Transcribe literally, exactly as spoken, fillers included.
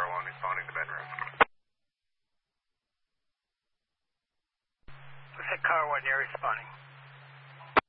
Car one responding to bedroom. Looks like Car one, you're responding.